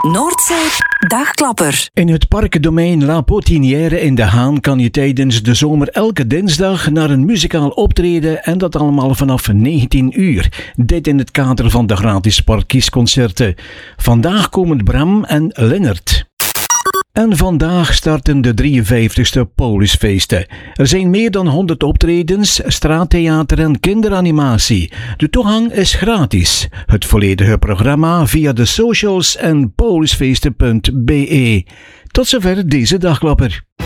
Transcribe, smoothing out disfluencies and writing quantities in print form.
Noordzee Dagklapper. In het parkendomein La Potinière in De Haan kan je tijdens de zomer elke dinsdag naar een muzikaal optreden en dat allemaal vanaf 19 uur. Dit in het kader van de gratis parkkiesconcerten. Vandaag komen Bram en Lennart. En vandaag starten de 53ste Polisfeesten. Er zijn meer dan 100 optredens, straattheater en kinderanimatie. De toegang is gratis. Het volledige programma via de socials en polisfeesten.be. Tot zover deze dagklapper.